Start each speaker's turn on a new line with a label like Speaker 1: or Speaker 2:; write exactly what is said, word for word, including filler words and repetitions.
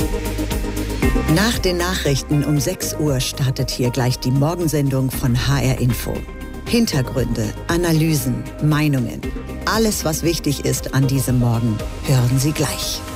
Speaker 1: Nach den Nachrichten um sechs Uhr startet hier gleich die Morgensendung von H R Info. Hintergründe, Analysen, Meinungen. Alles, was wichtig ist an diesem Morgen, hören Sie gleich.